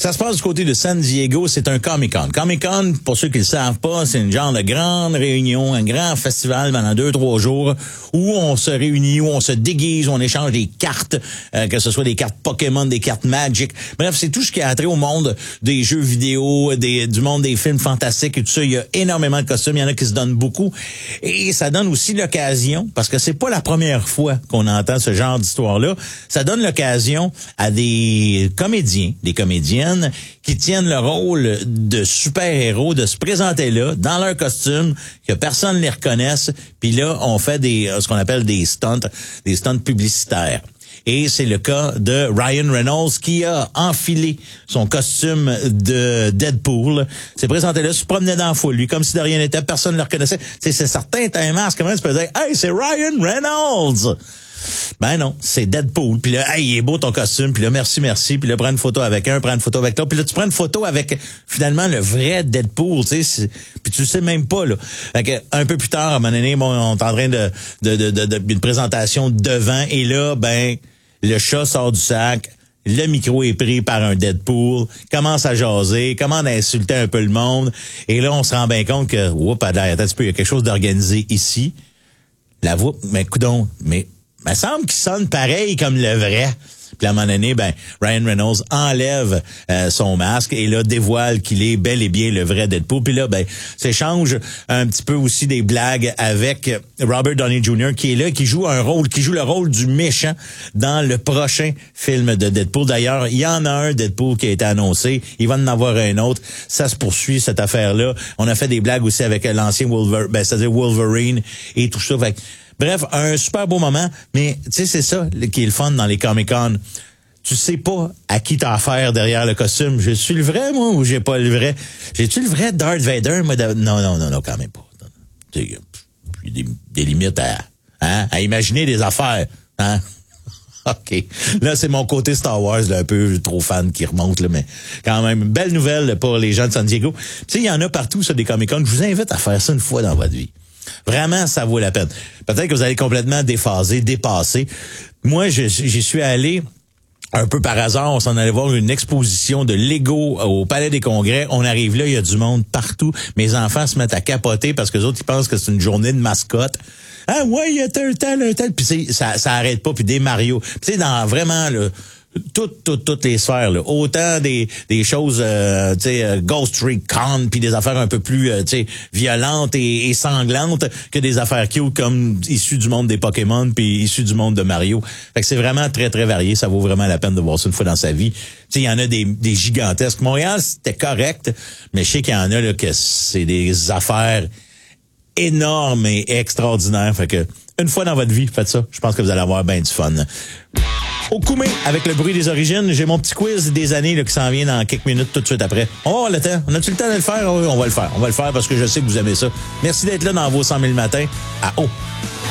Ça se passe du côté de San Diego, c'est un Comic-Con. Comic-Con, pour ceux qui le savent pas, c'est une genre de grande réunion, un grand festival pendant 2-3 jours où on se réunit, où on se déguise, où on échange des cartes, que ce soit des cartes Pokémon, des cartes Magic. Bref, c'est tout ce qui a trait au monde des jeux vidéo, du monde des films fantastiques et tout ça. Il y a énormément de costumes, il y en a qui se donnent beaucoup. Et ça donne aussi l'occasion, parce que c'est pas la première fois qu'on entend ce genre d'histoire-là, ça donne l'occasion à des comédiens, des comédiennes qui tiennent le rôle de super-héros de se présenter là, dans leur costume, que personne ne les reconnaisse, puis là, on fait ce qu'on appelle des stunts publicitaires. Et c'est le cas de Ryan Reynolds qui a enfilé son costume de Deadpool. S'est présenté là, se promenait dans la foule, lui, comme si de rien n'était, personne ne le reconnaissait. C'est certain, t'as un masque, comment tu peux dire « Hey, c'est Ryan Reynolds! » Ben non, c'est Deadpool. Puis là, hey, il est beau ton costume. Puis là, merci. Puis là, prends une photo avec un, prends une photo avec l'autre. Puis là, tu prends une photo avec, finalement, le vrai Deadpool, tu sais. Puis tu le sais même pas, là. Fait que, un peu plus tard, à un moment donné, bon, on est en train d'une présentation devant. Et là, ben, le chat sort du sac. Le micro est pris par un Deadpool, commence à jaser, commence à insulter un peu le monde. Et là, on se rend bien compte que, oups, attends un petit peu, il y a quelque chose d'organisé ici. La voix, mais coudonc, mais il semble qu'il sonne pareil comme le vrai. Puis à un moment donné, ben, Ryan Reynolds enlève son masque et là dévoile qu'il est bel et bien le vrai Deadpool. Puis là, ben, s'échange un petit peu aussi des blagues avec Robert Downey Jr. qui est là, qui joue le rôle du méchant dans le prochain film de Deadpool. D'ailleurs, il y en a un Deadpool qui a été annoncé. Il va en avoir un autre. Ça se poursuit, cette affaire-là. On a fait des blagues aussi avec l'ancien c'est-à-dire Wolverine et tout ça. Fait, bref, un super beau moment, mais tu sais, c'est ça qui est le fun dans les Comic-Con. Tu sais pas à qui t'as affaire derrière le costume. Je suis le vrai, moi, ou j'ai pas le vrai? J'ai-tu le vrai Darth Vader? Moi, non, quand même pas. Il y a des limites à imaginer des affaires. Hein? OK. Là, c'est mon côté Star Wars, là, un peu trop fan qui remonte, là, mais quand même, belle nouvelle pour les gens de San Diego. Tu sais, il y en a partout, ça, des Comic-Con. Je vous invite à faire ça une fois dans votre vie. Vraiment, ça vaut la peine. Peut-être que vous allez complètement dépasser. Moi, j'y suis allé un peu par hasard. On s'en allait voir une exposition de Lego au Palais des Congrès. On arrive là, il y a du monde partout. Mes enfants se mettent à capoter parce que les autres, ils pensent que c'est une journée de mascotte. Ah ouais, il y a un tel. Puis ça arrête pas. Puis des Mario. Puis tu sais, dans vraiment là, toutes les sphères, là. Autant des choses tu sais Ghost Recon puis des affaires un peu plus tu sais violentes et sanglantes que des affaires cute comme issues du monde des Pokémon puis issues du monde de Mario. Fait que c'est vraiment très très varié, ça vaut vraiment la peine de voir ça une fois dans sa vie. Tu sais, il y en a des gigantesques. Montréal, c'était correct, mais je sais qu'il y en a là que c'est des affaires énormes et extraordinaires. Fait que une fois dans votre vie, faites ça. Je pense que vous allez avoir bien du fun. Au Koumé, avec le bruit des origines, j'ai mon petit quiz des années là, qui s'en vient dans quelques minutes tout de suite après. On va avoir le temps. On a-tu le temps de le faire? Oui, on va le faire. On va le faire parce que je sais que vous aimez ça. Merci d'être là dans vos 100 000 matins à eau.